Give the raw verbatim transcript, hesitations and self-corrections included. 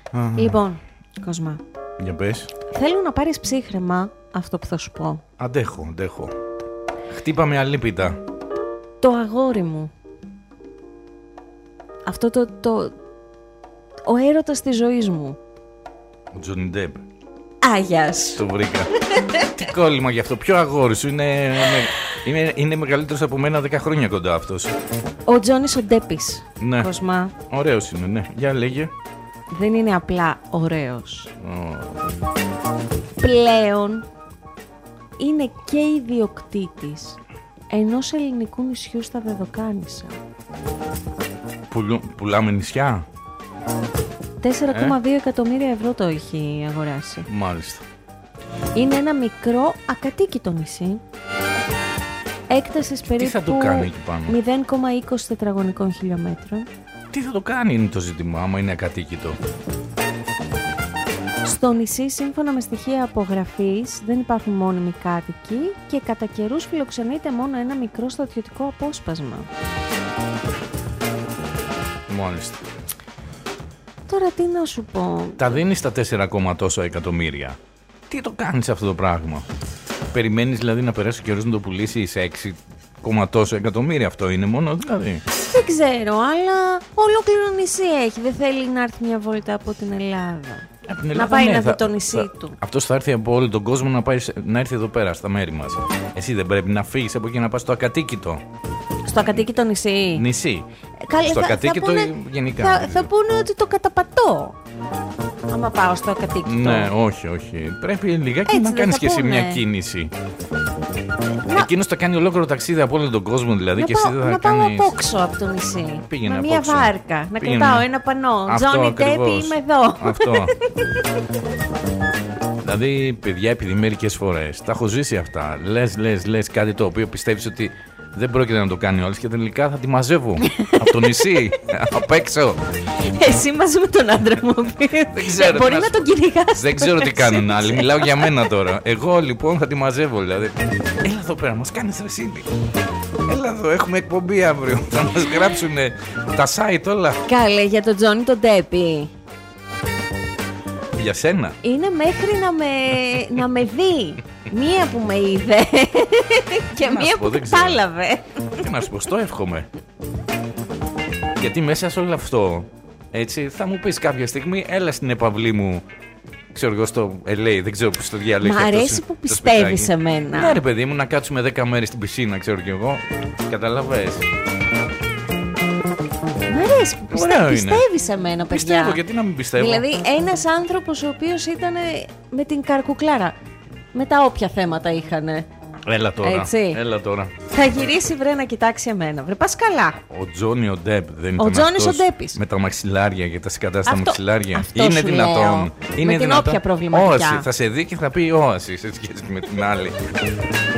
Λοιπόν, Κοσμά. Για πες. Θέλω να πάρεις ψύχραιμα αυτό που θα σου πω. Αντέχω, αντέχω. Χτύπα με αλίπητα. Το αγόρι μου. Αυτό το... το... ο έρωτας της ζωής μου. Ο Τζόνι Ντεπ. Άγιας. Το βρήκα. Τι κόλλημα γι' αυτό. Ποιο αγόρι σου είναι, είναι, είναι μεγαλύτερος από μένα δέκα χρόνια κοντά αυτός. Ο Τζόνις ο Ντέπης. Ναι. Κοσμά. Ωραίος είναι, ναι. Για λέγε. Δεν είναι απλά ωραίος. Oh. Πλέον είναι και ιδιοκτήτης ενός ελληνικού νησιού στα Δεδοκάνησα. Πουλου, πουλάμε νησιά. τέσσερα κόμμα δύο ε? εκατομμύρια ευρώ το έχει αγοράσει. Μάλιστα. Είναι ένα μικρό ακατοίκητο νησί. Έκτασης περίπου τι θα το κάνει εκεί πάνω? μηδέν κόμμα είκοσι τετραγωνικών χιλιόμετρων. Τι θα το κάνει είναι το ζήτημα, άμα είναι ακατοίκητο. Στο νησί, σύμφωνα με στοιχεία απογραφής, δεν υπάρχουν μόνιμοι κάτοικοι και κατά καιρούς φιλοξενείται μόνο ένα μικρό στρατιωτικό απόσπασμα. Μάλιστα. Τώρα τι να σου πω. Τα δίνεις τα τέσσερα τόσα εκατομμύρια. Τι το κάνεις αυτό το πράγμα? Περιμένεις δηλαδή να περάσει ο καιρός να το πουλήσει σε έξι τόσα εκατομμύρια? Αυτό είναι μόνο δηλαδή? Δεν ξέρω, αλλά ολόκληρο νησί έχει. Δεν θέλει να έρθει μια βόλτα από την Ελλάδα. Από την Ελλάδα να πάει ναι, να θα, δει το νησί θα, του. Αυτός θα έρθει από όλο τον κόσμο να, πάει, να έρθει εδώ πέρα στα μέρη μας. Εσύ δεν πρέπει να φύγεις από εκεί να πας στο ακατοίκητο? Στο ακατοίκητο νησί. Νησί. Καλέ, στο θα, ακατοίκητο θα πούνε, γενικά. Θα, θα πούνε ότι το καταπατώ. Άμα πάω στο ακατοίκητο. Ναι, όχι, όχι. Πρέπει λιγάκι έτσι να κάνεις και εσύ μια κίνηση. Να... Εκείνος θα κάνει ολόκληρο ταξίδι από όλο τον κόσμο δηλαδή. Να, και πάω, εσύ θα να κάνεις... πάω απόξω από το νησί. Πήγαινε με μια απόξω. βάρκα. Να Πήγαινε. κρατάω ένα πανό. Τζόνι Ντέπι, είμαι εδώ. Αυτό. Δηλαδή, παιδιά, επειδή μερικές φορές τα έχω ζήσει αυτά. Λες, λες, λες κάτι το οποίο πιστεύεις ότι δεν πρόκειται να το κάνει όλες και τελικά θα τη μαζεύω από το νησί, απ' έξω. Εσύ μαζί με τον άντρα μου. Δεν ξέρω. Μπορεί να τον κυνηγάς. Δεν ξέρω τι κάνουν άλλοι. Μιλάω για μένα τώρα. Εγώ λοιπόν θα τη μαζεύω. Δηλαδή. Έλα εδώ πέρα, μας κάνεις ρεσίλι. Έλα εδώ, έχουμε εκπομπή αύριο. Θα μας γράψουν τα site όλα. Καλέ, για τον Τζόνι τον Ντέπι. Για σένα. Είναι μέχρι να με, να με δει. Μία που με είδε και μία που κατάλαβε. Τι να σου πω, στο εύχομαι. Γιατί μέσα σε όλο αυτό, έτσι, θα μου πεις κάποια στιγμή, έλα στην επαυλή μου, ξέρω εγώ στο ελ έι, δεν ξέρω πώς το διαλέγει. Μ' αρέσει που πιστεύεις σε μένα. Ναι ρε παιδί μου, να κάτσουμε δέκα μέρες στην πισίνα, ξέρω κι εγώ. Καταλαβες. Μ' αρέσει που πιστεύεις, πιστεύεις σε μένα, παιδιά. Πιστεύω, γιατί να μην πιστεύω. Δηλαδή ένας άνθρωπος ο οποίος ήταν με την καρκουκλάρα, με τα όποια θέματα είχανε. Έλα τώρα, έτσι. Έλα τώρα. Θα γυρίσει βρε να κοιτάξει εμένα. Βρε πας καλά. Ο Τζόνι ο Ντεπ δεν ο ήταν Τζόνις ο Ντέπης. Με τα μαξιλάρια και τα σκατά στα αυτό, μαξιλάρια. Αυτό είναι δυνατόν. Λέω. Είναι με την δυνατόν. όποια προβληματικά. Όαση, θα σε δει και θα πει όαση σε σχέση με την άλλη.